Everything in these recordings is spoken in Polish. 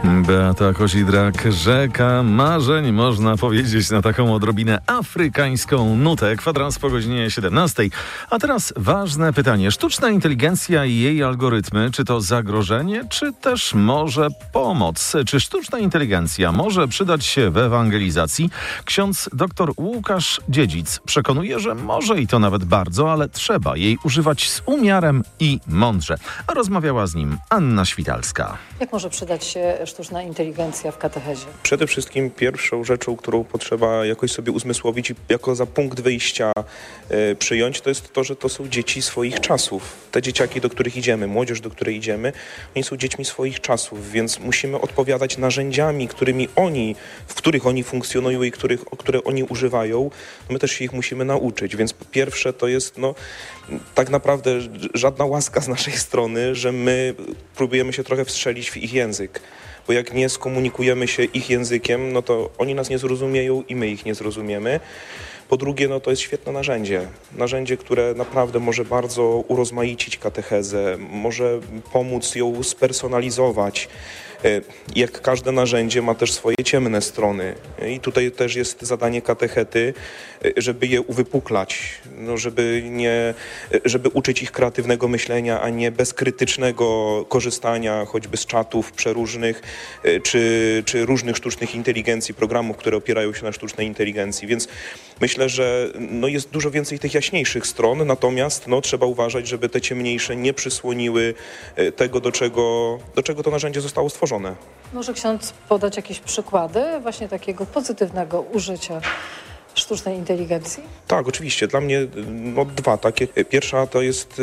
Beata Kozidrak, rzeka marzeń, można powiedzieć, na taką odrobinę afrykańską nutę. Kwadrans po godzinie 17. A teraz ważne pytanie. Sztuczna inteligencja i jej algorytmy, czy to zagrożenie, czy też może pomoc? Czy sztuczna inteligencja może przydać się w ewangelizacji? Ksiądz dr Łukasz Dziedzic przekonuje, że może i to nawet bardzo, ale trzeba jej używać z umiarem i mądrze. A rozmawiała z nim Anna Świtalska. Jak może przydać się sztuczna inteligencja w katechezie? Przede wszystkim pierwszą rzeczą, którą potrzeba jakoś sobie uzmysłowić i jako za punkt wyjścia przyjąć, to jest to, że to są dzieci swoich czasów. Te dzieciaki, do których idziemy, młodzież, do której idziemy, oni są dziećmi swoich czasów, więc musimy odpowiadać narzędziami, w których oni funkcjonują i które oni używają. My też się ich musimy nauczyć, więc po pierwsze to jest tak naprawdę żadna łaska z naszej strony, że my próbujemy się trochę wstrzelić w ich język. Bo jak nie skomunikujemy się ich językiem, no to oni nas nie zrozumieją i my ich nie zrozumiemy. Po drugie, to jest świetne narzędzie. Narzędzie, które naprawdę może bardzo urozmaicić katechezę, może pomóc ją spersonalizować. Jak każde narzędzie ma też swoje ciemne strony. I tutaj też jest zadanie katechety, żeby je uwypuklać, żeby uczyć ich kreatywnego myślenia, a nie bezkrytycznego korzystania choćby z czatów przeróżnych, czy różnych sztucznych inteligencji, programów, które opierają się na sztucznej inteligencji. Więc myślę, że jest dużo więcej tych jaśniejszych stron, natomiast trzeba uważać, żeby te ciemniejsze nie przysłoniły tego, do czego to narzędzie zostało stworzone. Może ksiądz podać jakieś przykłady właśnie takiego pozytywnego użycia sztucznej inteligencji? Tak, oczywiście. Dla mnie dwa takie. Pierwsza to jest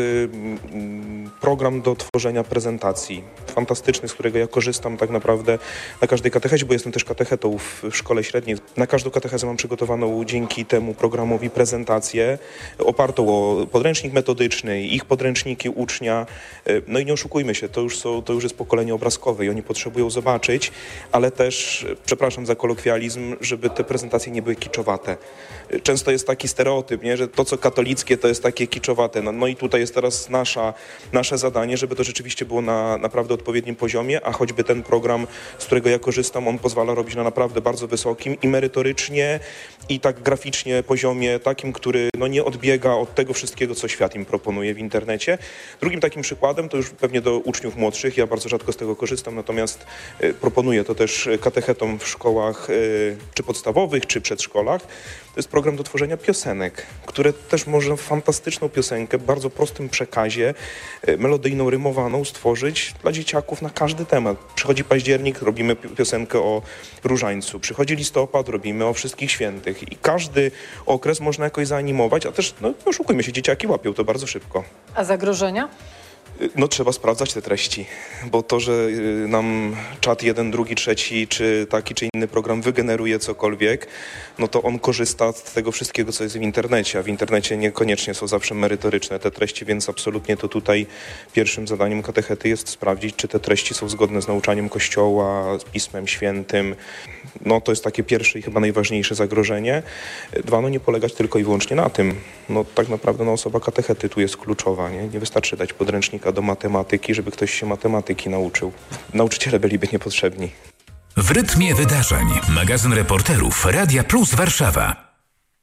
program do tworzenia prezentacji. Fantastyczny, z którego ja korzystam tak naprawdę na każdej katechezie, bo jestem też katechetą w szkole średniej. Na każdą katechezę mam przygotowaną dzięki temu programowi prezentację opartą o podręcznik metodyczny, ich podręczniki ucznia. I nie oszukujmy się, to już jest pokolenie obrazkowe i oni potrzebują zobaczyć, ale też, przepraszam za kolokwializm, żeby te prezentacje nie były kiczowate. Często jest taki stereotyp, że to, co katolickie, to jest takie kiczowate. I tutaj jest teraz nasze zadanie, żeby to rzeczywiście było na naprawdę odpowiednim poziomie, a choćby ten program, z którego ja korzystam, on pozwala robić na naprawdę bardzo wysokim i merytorycznie, i tak graficznie poziomie takim, który nie odbiega od tego wszystkiego, co świat im proponuje w internecie. Drugim takim przykładem, to już pewnie do uczniów młodszych, ja bardzo rzadko z tego korzystam, natomiast proponuję to też katechetom w szkołach czy podstawowych, czy przedszkolach. To jest program do tworzenia piosenek, które też można fantastyczną piosenkę w bardzo prostym przekazie, melodyjną, rymowaną stworzyć dla dzieciaków na każdy temat. Przychodzi październik, robimy piosenkę o różańcu. Przychodzi listopad, robimy o wszystkich świętych. I każdy okres można jakoś zaanimować, a też, nie oszukujmy się, dzieciaki łapią to bardzo szybko. A zagrożenia? Trzeba sprawdzać te treści, bo to, że nam czat 1, 2, 3, czy taki, czy inny program wygeneruje cokolwiek, to on korzysta z tego wszystkiego, co jest w internecie, a w internecie niekoniecznie są zawsze merytoryczne te treści, więc absolutnie to tutaj pierwszym zadaniem katechety jest sprawdzić, czy te treści są zgodne z nauczaniem Kościoła, z Pismem Świętym. To jest takie pierwsze i chyba najważniejsze zagrożenie. Dwa, nie polegać tylko i wyłącznie na tym. Tak naprawdę osoba katechety tu jest kluczowa. Nie wystarczy dać podręcznika do matematyki, żeby ktoś się matematyki nauczył. Nauczyciele byliby niepotrzebni. W rytmie wydarzeń. Magazyn reporterów Radia Plus Warszawa.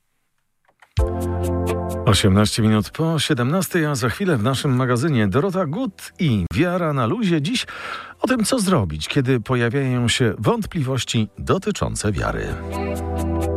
18 minut po 17, a za chwilę w naszym magazynie Dorota Gut i Wiara na luzie. Dziś o tym, co zrobić, kiedy pojawiają się wątpliwości dotyczące wiary.